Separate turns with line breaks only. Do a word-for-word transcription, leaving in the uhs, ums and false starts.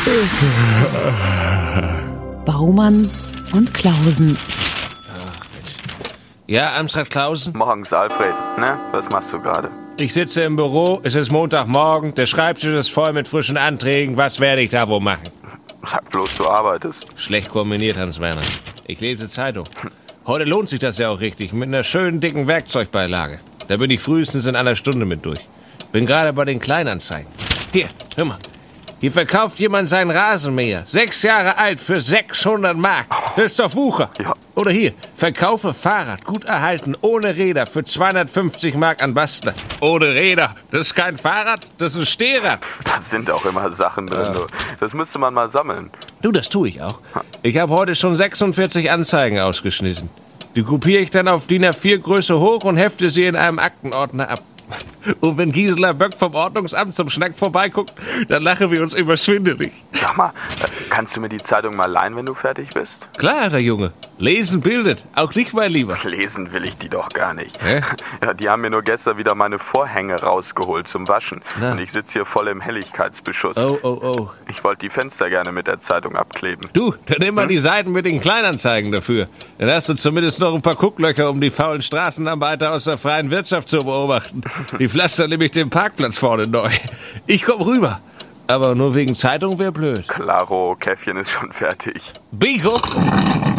Baumann und Klausen.
Ja, Amstrad Klausen?
Morgens, Alfred. Ne? Was machst du gerade?
Ich sitze im Büro, es ist Montagmorgen, der Schreibtisch ist voll mit frischen Anträgen. Was werde ich da wohl machen?
Sag bloß, du arbeitest.
Schlecht kombiniert, Hans-Werner. Ich lese Zeitung. Heute lohnt sich das ja auch richtig, mit einer schönen dicken Werkzeugbeilage. Da bin ich frühestens in einer Stunde mit durch. Bin gerade bei den Kleinanzeigen. Hier, hör mal. Hier verkauft jemand seinen Rasenmäher. Sechs Jahre alt für sechshundert Mark. Das ist doch Wucher.
Ja.
Oder hier, verkaufe Fahrrad, gut erhalten, ohne Räder, für zweihundertfünfzig Mark an Bastler. Ohne Räder. Das ist kein Fahrrad, das ist ein Stehrad.
Da sind auch immer Sachen drin.
Ja.
Du. Das müsste man mal sammeln.
Du, das tue ich auch. Ich habe heute schon sechsundvierzig Anzeigen ausgeschnitten. Die kopiere ich dann auf D I N A vier Größe hoch und hefte sie in einem Aktenordner ab. Und wenn Gisela Böck vom Ordnungsamt zum Schnack vorbeiguckt, dann lachen wir uns überschwindelig.
Sag mal, kannst du mir die Zeitung mal leihen, wenn du fertig bist?
Klar, der Junge. Lesen bildet. Auch dich, mein Lieber.
Lesen will ich die doch gar nicht.
Hä?
Ja, die haben mir nur gestern wieder meine Vorhänge rausgeholt zum Waschen.
Na.
Und ich sitze hier voll im Helligkeitsbeschuss.
Oh, oh, oh.
Ich wollte die Fenster gerne mit der Zeitung abkleben.
Du, dann nimm mal die Seiten mit den Kleinanzeigen dafür. Dann hast du zumindest noch ein paar Gucklöcher, um die faulen Straßenarbeiter aus der freien Wirtschaft zu beobachten. Die pflastern nämlich den Parkplatz vorne neu. Ich komm rüber. Aber nur wegen Zeitung wär blöd.
Klaro, Käffchen ist schon fertig.
Bingo!